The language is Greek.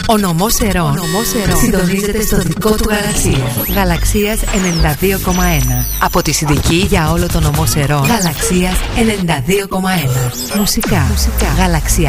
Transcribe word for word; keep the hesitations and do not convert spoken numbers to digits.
Ο νομός Ερών συντονίζεται στο δικό του Γαλαξίας. Γαλαξίας ενενήντα δύο κόμμα ένα. Από τη Συνδική για όλο το νομό Ερών. Γαλαξίας ενενήντα δύο κόμμα ένα. Μουσικά. Μουσικά. Γαλαξία